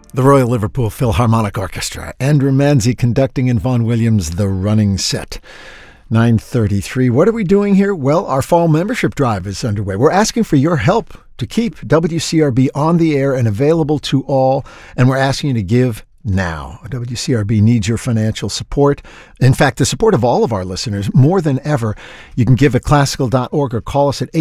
The Royal Liverpool Philharmonic Orchestra, Andrew Manzi conducting and Vaughan Williams, The Running Set. 9:33. What are we doing here? Well, our fall membership drive is underway. We're asking for your help to keep WCRB on the air and available to all, and we're asking you to give now. WCRB needs your financial support. In fact, the support of all of our listeners more than ever. You can give at classical.org or call us at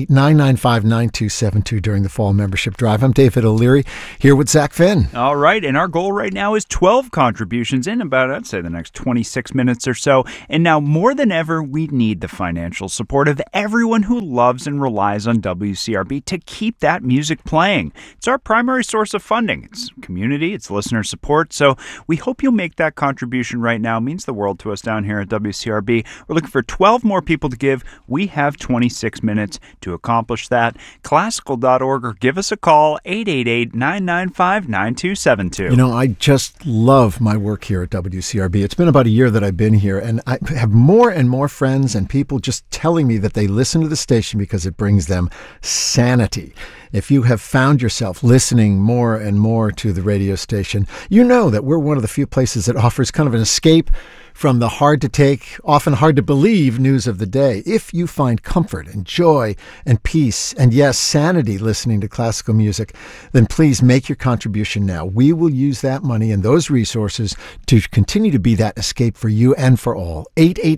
888-995-9272 during the fall membership drive. I'm David O'Leary here with Zach Finn. All right, and our goal right now is 12 contributions in about, I'd say, the next 26 minutes or so. And now more than ever, we need the financial support of everyone who loves and relies on WCRB to keep that music playing. It's our primary source of funding. It's community, it's listener support. So we hope you'll make that contribution right now. It means the world to us down here at WCRB. We're looking for 12 more people to give. We have 26 minutes to accomplish that. Classical.org or give us a call, 888-995-9272. You know, I just love my work here at WCRB. It's been about a year that I've been here, and I have more and more friends and people just telling me that they listen to the station because it brings them sanity. If you have found yourself listening more and more to the radio station, you know that we're one of the few places that offers kind of an escape from the hard-to-take, often hard-to-believe news of the day. If you find comfort and joy and peace and, yes, sanity listening to classical music, then please make your contribution now. We will use that money and those resources to continue to be that escape for you and for all.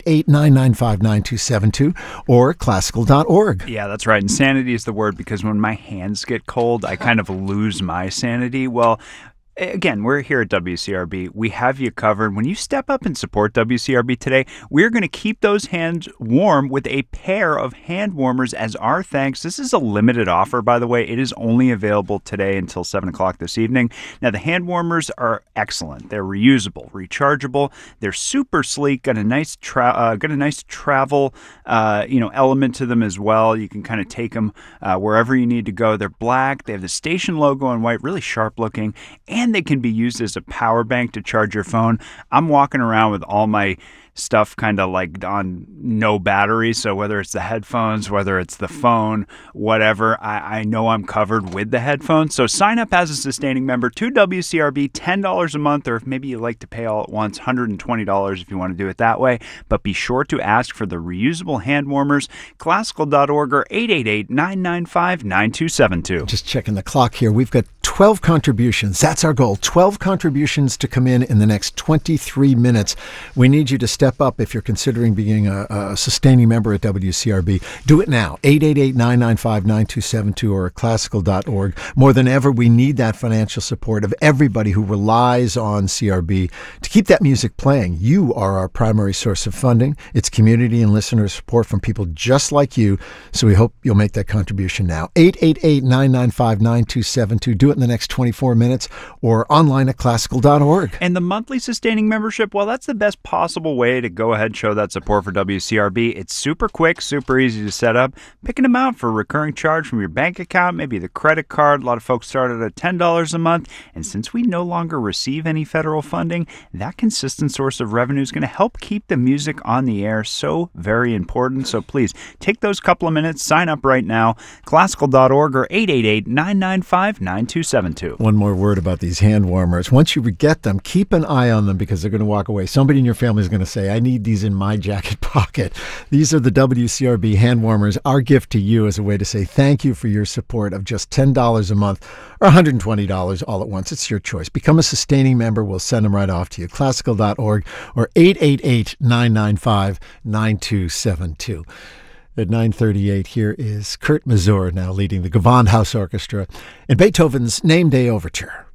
888-995-9272 or classical.org. Yeah, that's right. And sanity is the word because when my hands get cold, I kind of lose my sanity. Well, again, we're here at WCRB. We have you covered. When you step up and support WCRB today, we're going to keep those hands warm with a pair of hand warmers as our thanks. This is a limited offer, by the way. It is only available today until 7 o'clock this evening. Now, the hand warmers are excellent. They're reusable, rechargeable. They're super sleek. Got a nice travel element to them as well. You can kind of take them wherever you need to go. They're black. They have the station logo in white, really sharp looking, and they can be used as a power bank to charge your phone. I'm walking around with all my stuff kind of like on no battery, so whether it's the headphones, whether it's the phone, whatever, I know I'm covered with the headphones. So sign up as a sustaining member to WCRB, $10 a month, or if maybe you like to pay all at once, $120 if you want to do it that way. But be sure to ask for the reusable hand warmers, classical.org or 888-995-9272. Just checking the clock here. We've got 12 contributions. That's our goal. 12 contributions to come in the next 23 minutes. We need you to step up if you're considering being a sustaining member at WCRB. Do it now. 888-995-9272 or classical.org. More than ever, we need that financial support of everybody who relies on CRB to keep that music playing. You are our primary source of funding. It's community and listener support from people just like you. So we hope you'll make that contribution now. 888-995-9272. Do it in the next 24 minutes or online at classical.org. And the monthly sustaining membership, well, that's the best possible way to go ahead and show that support for WCRB. It's super quick, super easy to set up. Picking them out for a recurring charge from your bank account, maybe the credit card. A lot of folks started at $10 a month. And since we no longer receive any federal funding, that consistent source of revenue is going to help keep the music on the air. So very important. So please take those couple of minutes, sign up right now, classical.org or 888-995-9272. One more word about these hand warmers. Once you get them, keep an eye on them because they're going to walk away. Somebody in your family is going to say, I need these in my jacket pocket. These are the WCRB hand warmers. Our gift to you is a way to say thank you for your support of just $10 a month or $120 all at once. It's your choice. Become a sustaining member. We'll send them right off to you. Classical.org or 888-995-9272. At 9:38, here is Kurt Masur now leading the Gewandhaus Orchestra in Beethoven's Name Day Overture.